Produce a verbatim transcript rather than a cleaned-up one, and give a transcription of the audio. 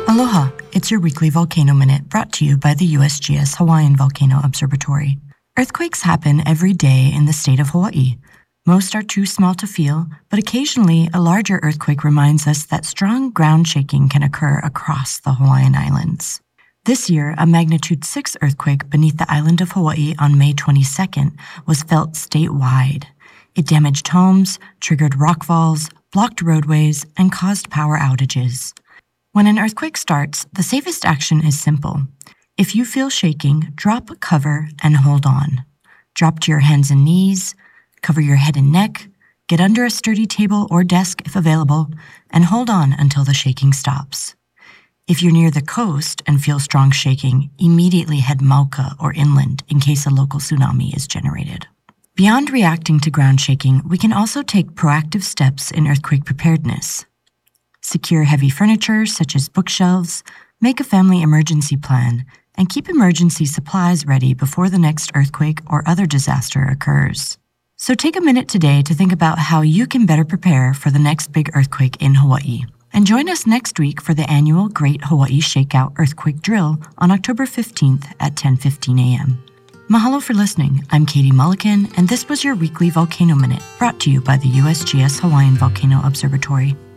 Aloha, it's your weekly Volcano Minute brought to you by the U S G S Hawaiian Volcano Observatory. Earthquakes happen every day in the state of Hawaii. Most are too small to feel, but occasionally a larger earthquake reminds us that strong ground shaking can occur across the Hawaiian Islands. This year, a magnitude six earthquake beneath the island of Hawaii on May twenty-second was felt statewide. It damaged homes, triggered rockfalls, blocked roadways, and caused power outages. When an earthquake starts, the safest action is simple. If you feel shaking, drop, cover, and hold on. Drop to your hands and knees, cover your head and neck, get under a sturdy table or desk if available, and hold on until the shaking stops. If you're near the coast and feel strong shaking, immediately head Mauka or inland in case a local tsunami is generated. Beyond reacting to ground shaking, we can also take proactive steps in earthquake preparedness. Secure heavy furniture such as bookshelves, make a family emergency plan, and keep emergency supplies ready before the next earthquake or other disaster occurs. So take a minute today to think about how you can better prepare for the next big earthquake in Hawaii. And join us next week for the annual Great Hawaii Shakeout Earthquake Drill on October fifteenth at ten fifteen a.m. Mahalo for listening. I'm Katie Mulliken, and this was your weekly Volcano Minute brought to you by the U S G S Hawaiian Volcano Observatory.